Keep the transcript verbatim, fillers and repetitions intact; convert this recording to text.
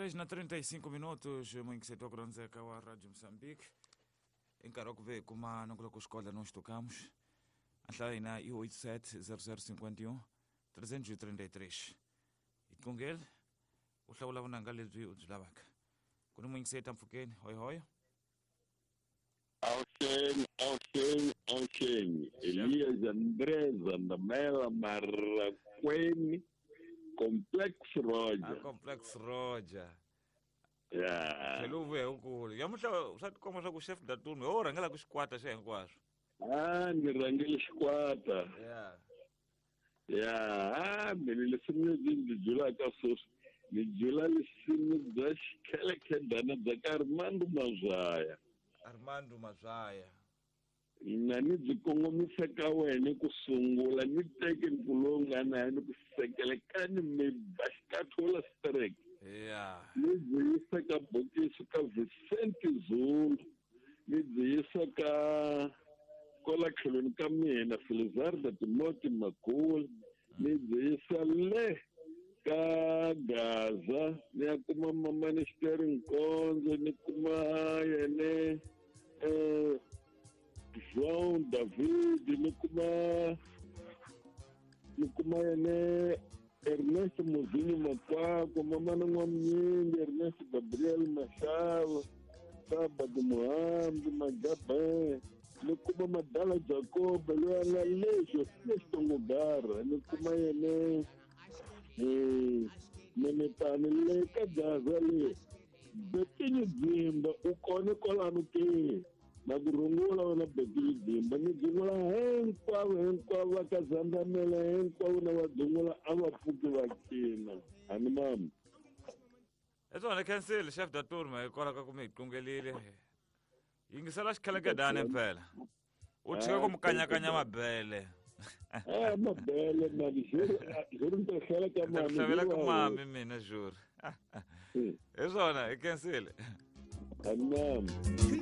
três na trinta e cinco minutos, muito cedo a Zeca wa Rádio Moçambique. Em Caroco vê como a não colocou escola nós tocamos. A lá na I oito sete zero zero cinco um trezentos e trinta e três. E com ele, o Laula Unangal de Udlabak. Quando muito cedo a Fukene, oi oi. Auxen, Auxen, Auxen. Elias Andrés, Andamela, Marraquene, Complexo Roja. Ah, Complexo Roja. Yeah. Hello, vê o que. Já muito, sabe como é o chefe da turma? Ora, angela com os quatro, sem quatro. Ah, Nirangel Squata. Yeah. Yeah, ah, menino, se me diz de Jula Cassos, de Jula Lissimo das Kelekendana da Armando Mazaya. Armando Mazaya. Nani zikongo miseka wene kusungula ni teke mpulonga na ni kusekelekani me baskatola strek. Yeah. Ni zisa ka bokisi ka Vicente Zulu. Ni zisa ka kola khelweni ka mina Felizardo Timothy Makul. Ni zisa le ka Gaza. Ni akuma mama ni Stering Konzo ni kuma yene eh João David, Nikuma, Nikuma Yane, Ernesto Mozinho Macaco, Mamana Mamini, Ernesto Gabriel Machado, Sábado Mohamed, Magabé, Nikuma Madala Jacob, Luana Lejo, Sexto Lugar, Nikuma Yane, Menetane Leka Jazali, Betinho Zimba, Ukone Kolano King. Nagurungula na bedili dimba ni dungula henkwa henkwa wakazanda mele henkwa na wadungula awafuki wakina ani mam Eto ana cancel chef da turma kola ka kumi kungelile ingisala xikhalaka dane phela uthike kumkanya kanya mabele ah mabele mali juro ntohela kama mami kushavela kumami mina juro ezona i cancel ani mam